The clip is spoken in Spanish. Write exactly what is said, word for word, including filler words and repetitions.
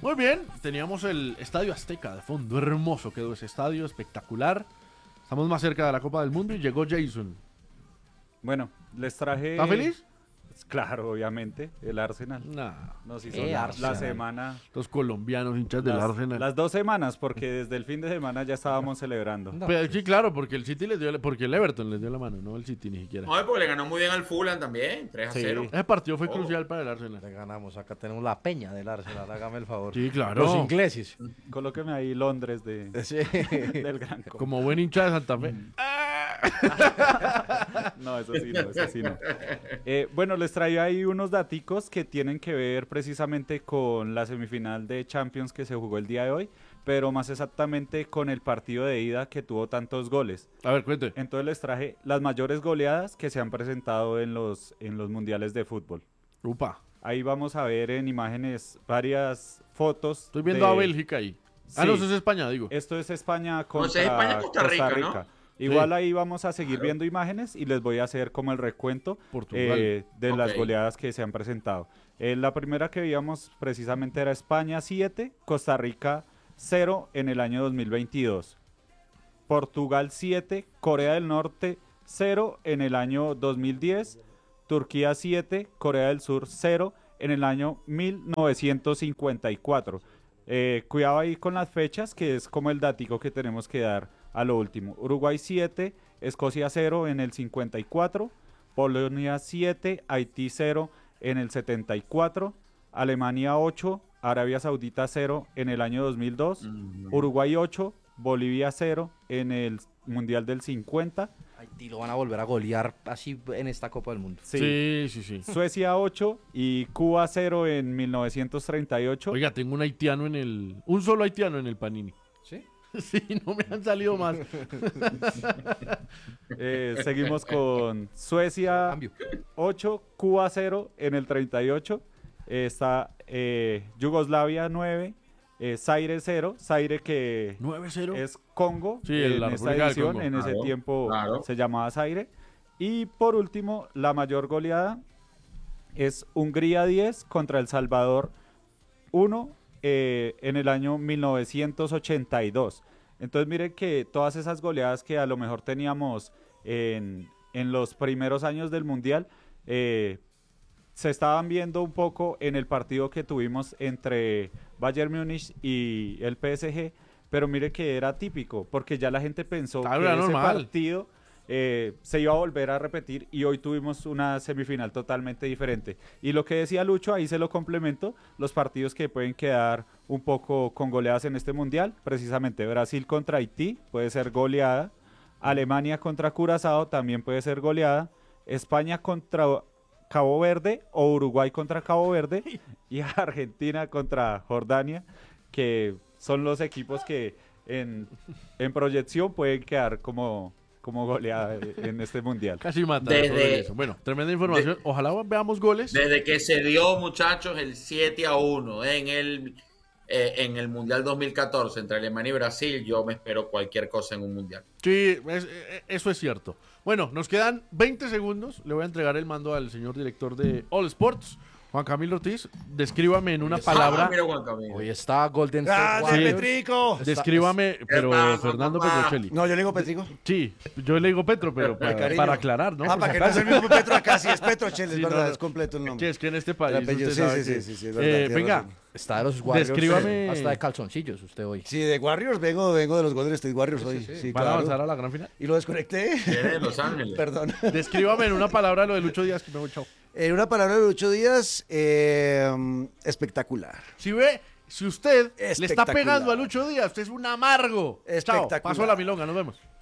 Muy bien, teníamos el Estadio Azteca de fondo. Hermoso quedó ese estadio, espectacular. Estamos más cerca de la Copa del Mundo y llegó Jason. Bueno, les traje... ¿Está feliz? Claro, obviamente, el Arsenal. Nah. Nos hizo Eh, la, Arsenal. la semana... Los colombianos hinchas del Las, Arsenal. las dos semanas, porque desde el fin de semana ya estábamos celebrando. No. Pero, sí, claro, porque el City les dio, porque el Everton les dio la mano, no el City ni siquiera. No, porque le ganó muy bien al Fulham también, tres a cero. Ese partido fue Oh. crucial para el Arsenal. Le ganamos, acá tenemos la peña del Arsenal, hágame el favor. Sí, claro. Los ingleses. Colóqueme ahí Londres de, Sí. del Gran Co. Como buen hincha de Santa Fe. No, eso sí no, eso sí no. Eh, bueno, les traigo ahí unos daticos que tienen que ver precisamente con la semifinal de Champions que se jugó el día de hoy, pero más exactamente con el partido de ida que tuvo tantos goles. A ver, cuente. Entonces les traje las mayores goleadas que se han presentado en los, en los mundiales de fútbol. Upa. Ahí vamos a ver en imágenes varias fotos. Estoy viendo de- a Bélgica ahí. Ah, Sí. no, eso es España, digo. Esto es España contra No, ese es España, Costa Rica, ¿no? Igual Sí. ahí vamos a seguir viendo imágenes y les voy a hacer como el recuento Portugal. eh, de las Ok. goleadas que se han presentado. Eh, la primera que veíamos precisamente era España siete, Costa Rica cero en el año dos mil veintidós. Portugal siete, Corea del Norte cero en el año dos mil diez. Turquía siete, Corea del Sur cero en el año mil novecientos cincuenta y cuatro. Eh, cuidado ahí con las fechas, que es como el datico que tenemos que dar a lo último. Uruguay siete, Escocia cero en el cincuenta y cuatro, Polonia siete, Haití cero en el setenta y cuatro, Alemania ocho, Arabia Saudita cero en el año dos mil dos, Uruguay ocho, Bolivia cero en el Mundial del cincuenta, Haití lo van a volver a golear así en esta Copa del Mundo. Sí, sí, sí. Suecia ocho y Cuba cero en mil novecientos treinta y ocho. Oiga, tengo un haitiano en el... Un solo haitiano en el Panini. ¿Sí? Sí, no me han salido más. Eh, seguimos con Suecia Cambio. ocho, Cuba cero en el treinta y ocho. Eh, está eh, Yugoslavia nueve, eh, Zaire cero. Zaire que nueve cero. es Congo Sí, en la esta República del edición. Congo. En ese Claro, tiempo claro. se llamaba Zaire. Y por último, la mayor goleada es Hungría diez contra El Salvador uno eh, en el año mil novecientos ochenta y dos. Entonces miren que todas esas goleadas que a lo mejor teníamos en, en los primeros años del Mundial eh, se estaban viendo un poco en el partido que tuvimos entre Bayern Múnich y el P S G, pero mire que era típico, porque ya la gente pensó Claro, que era ese normal. partido eh, se iba a volver a repetir y hoy tuvimos una semifinal totalmente diferente. Y lo que decía Lucho, ahí se lo complemento, los partidos que pueden quedar un poco con goleadas en este mundial, precisamente Brasil contra Haití puede ser goleada, Alemania contra Curazao también puede ser goleada, España contra Cabo Verde o Uruguay contra Cabo Verde y Argentina contra Jordania, que son los equipos que en, en proyección pueden quedar como, como goleada en este mundial. Casi mata. Desde- sobre eso. Bueno, tremenda información. de- Ojalá veamos goles. Desde que se dio, muchachos, el siete a uno en el, eh, en el Mundial dos mil catorce entre Alemania y Brasil, yo me espero cualquier cosa en un Mundial. Sí, es- eh, eso es cierto. Bueno, nos quedan veinte segundos. Le voy a entregar el mando al señor director de All Sports, Juan Camilo Ortiz. Descríbame en una Ah, palabra. mira, Juan Camilo. Hoy está Golden State ¡Grande, Warriors. Petrico! Está- Descríbame, pero pasa, Fernando papá? Petrocelli. No, yo le digo Petrico. Sí, yo le digo Petro, pero para, cariño. para aclarar, ¿no? ah, Por para si que no es el acaso. mismo Petro acá, sí es Petro Chel, es Sí, verdad, no, no. es completo el nombre. Sí, es que en este país. El apellido, usted sí, sabe sí, que- sí, sí, es verdad, Eh, tiene venga, razón. Está de los Warriors. Descríbame- Hasta de calzoncillos usted hoy. Sí, de Warriors, vengo, vengo de los Golden State Warriors hoy. Sí, sí. ¿van a claro. avanzar a la gran final? Y lo desconecté. Viene de Los Ángeles. Perdón. Descríbame en una palabra lo de Lucho Díaz, que me voy, chao. En una palabra de ocho días, eh, espectacular. Si ve, si usted le está Espectacular. pegando a Lucho Díaz, usted es un amargo. Chao, Espectacular. paso a la milonga, nos vemos.